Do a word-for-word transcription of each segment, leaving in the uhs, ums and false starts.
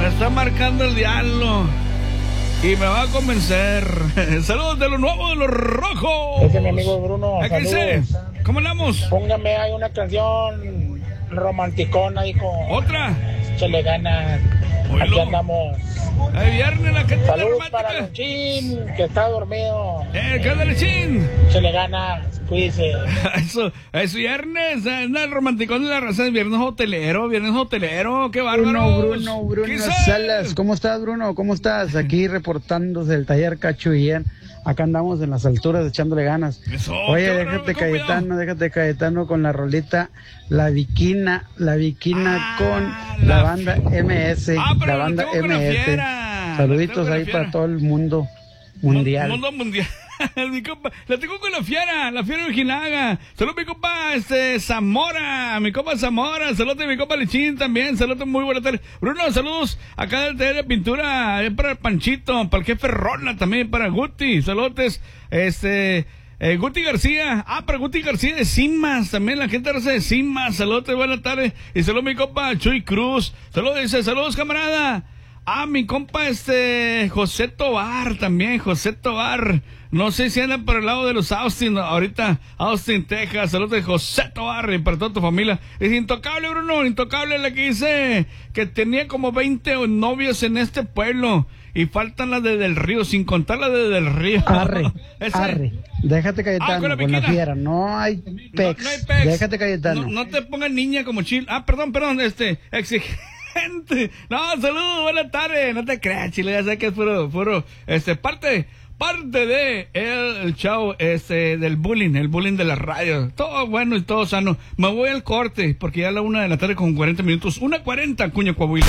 Me está marcando el diablo y me va a convencer. Saludos de lo nuevo de los rojos. Ese es mi amigo Bruno. ¿A qué dice? ¿Cómo andamos? Póngame ahí una canción romanticona, hijo. ¿Otra? Se le gana. Aquí andamos. El viernes la gente Saludos para Luchín, que está dormido. Eh, ¿qué onda, Luchín? Se le gana, cuídese. Eso, es viernes, anda el romanticón de la raza, es viernes hotelero, viernes hotelero, qué bárbaro. Bruno, Bruno, Bruno Salas, ¿cómo estás, Bruno? ¿Cómo estás? Aquí reportándose del taller Cachuillén. Acá andamos en las alturas echándole ganas. Eso, Oye, déjate Cayetano, déjate Cayetano con la rolita La Viquina, La Viquina ah, con la, la banda M S, ah, la banda M S. Saluditos ahí para todo el mundo mundial. Mundo mundial. Mi compa, la tengo con la fiera, la fiera Ojinaga. Saludos mi compa este, Zamora, mi compa Zamora. Saludos mi compa Lechín también. Saludos, muy buenas tardes. Bruno, saludos acá del taller de pintura. Eh, para el Panchito, para el jefe Rola también, para Guti. Saludos, este. Eh, Guti García, ah, para Guti García de Cimas, también la gente de Cimas. Saludos, buenas tardes. Y saludos mi compa Chuy Cruz. Saludos, dice, saludos camarada. Ah, mi compa este José Tobar también, José Tobar. No sé si anda por el lado de los Austin, ahorita Austin, Texas. Saludos de José Tobar y para toda tu familia. Es intocable, Bruno, intocable la que dice que tenía como veinte novios en este pueblo. Y faltan las de Del Río, sin contar las de Del Río. Arre, arre. Déjate Cayetano ah, con, la, con la fiera. No hay pex. No, no hay pex. Déjate Cayetano. No, no te pongas niña como chile. Ah, perdón, perdón, este, exigente. No, saludos, buenas tardes. No te creas, chile, ya sé que es puro, puro, este, parte, parte de el, el show, este, del bullying, el bullying de la radio. Todo bueno y todo sano. Me voy al corte, porque ya a la una de la tarde con cuarenta minutos. Una cuarenta, Cuña Coahuila.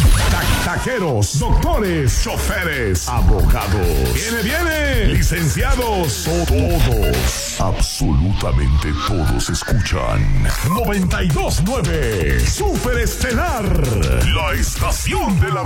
Taqueros, doctores, choferes, abogados. Viene, viene. Licenciados, todos, absolutamente todos escuchan. noventa y dos nueve, Super Estelar, la estación de la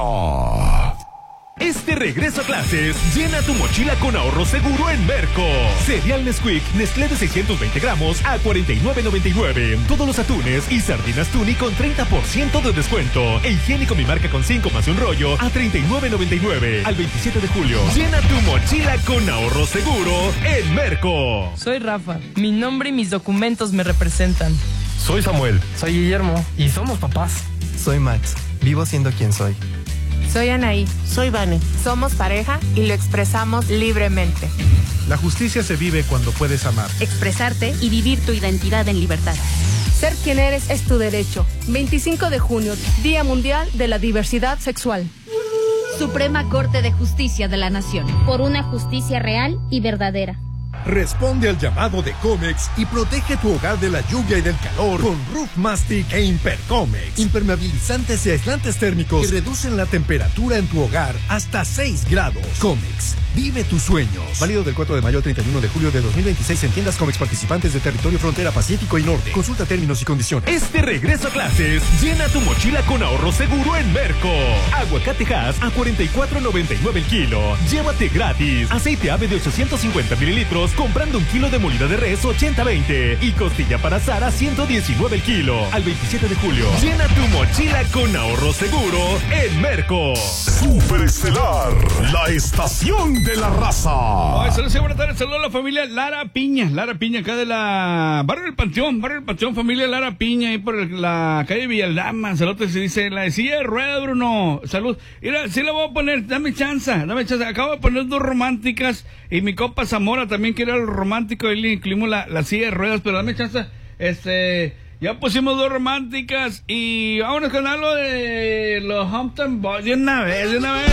raza. Este regreso a clases, llena tu mochila con ahorro seguro en Merco. Cereal Nesquik, Nestlé de seiscientos veinte gramos a cuarenta y nueve noventa y nueve. Todos los atunes y sardinas Tuni con treinta por ciento de descuento. E higiénico mi marca con cinco más un rollo a treinta y nueve noventa y nueve. Al veintisiete de julio. Llena tu mochila con ahorro seguro en Merco. Soy Rafa. Mi nombre y mis documentos me representan. Soy Samuel. Soy Guillermo. Y somos papás. Soy Max. Vivo siendo quien soy. Soy Anaí. Soy Vane. Somos pareja y lo expresamos libremente. La justicia se vive cuando puedes amar, expresarte y vivir tu identidad en libertad. Ser quien eres es tu derecho. veinticinco de junio, Día Mundial de la Diversidad Sexual. Suprema Corte de Justicia de la Nación. Por una justicia real y verdadera. Responde al llamado de Comex y protege tu hogar de la lluvia y del calor con Roof Mastic e Impercomex. Impermeabilizantes y aislantes térmicos que reducen la temperatura en tu hogar hasta seis grados. Comex, vive tus sueños. Válido del cuatro de mayo al treinta y uno de julio de dos mil veintiséis en tiendas Comex participantes de territorio frontera Pacífico y Norte. Consulta términos y condiciones. Este regreso a clases, llena tu mochila con ahorro seguro en Merco. Aguacate Hass a cuarenta y cuatro noventa y nueve el kilo. Llévate gratis. Aceite ave de ochocientos cincuenta mililitros comprando un kilo de molida de res ochenta veinte. Y costilla para asar a ciento diecinueve el kilo. Al veintisiete de julio. Llena tu mochila con ahorro seguro en Merco. Super Estelar, la estación de la raza. Ay, saludos, buenas tardes. Saludos a la familia Lara Piña. Lara Piña, acá de la Barrio del Panteón. Barrio del Panteón, familia Lara Piña, ahí por la calle Villalama. Saludos, se dice la de silla de rueda, Bruno. Salud. Mira, sí la voy a poner. Dame chance, dame chance. Acabo de poner dos románticas. Y mi compa Zamora también quiere el romántico. Y le incluimos la, la silla de ruedas. Pero dame chance. Este. Ya pusimos dos románticas. Y vámonos con algo de los Hampton Boys. De una vez, de una vez.